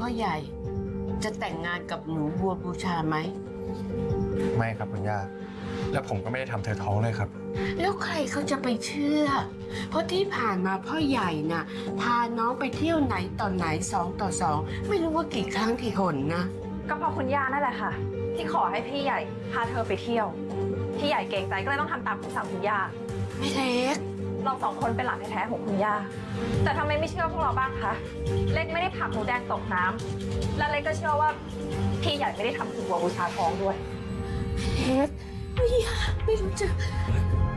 ใหญ่ จะแต่งงานกับหนูบัวบูชาไหมไม่ครับคุณย่าแล้วผมก็ไม่ได้ทำเธอท้องเลยครับแล้วใครเขาจะไปเชื่อ เพราะที่ผ่านมาพ่อใหญ่น่ะพาน้องไปเที่ยวไหนต่อไหน2 ต่อ 2ไม่รู้ว่ากี่ครั้งกี่หนนะก็เพราะคุณย่านั่นแหละค่ะ ที่ขอให้พี่ใหญ่พาเธอไปเที่ยวพี่ใหญ่เกรงใจก็เลยต้องทำตามคำสั่งคุณย่าไม่เล็กเราสองคนเป็นหลานแท้ๆของคุณย่าแต่ทำไมไม่เชื่อพวกเราบ้างคะเล็กไม่ได้ผลักหนูแดงตกน้ำและเล็กก็เชื่อว่าพี่ใหญ่ไม่ได้ทำคุณบัวบูชาท้องด้วยเล็กไม่อยากไม่รู้จะ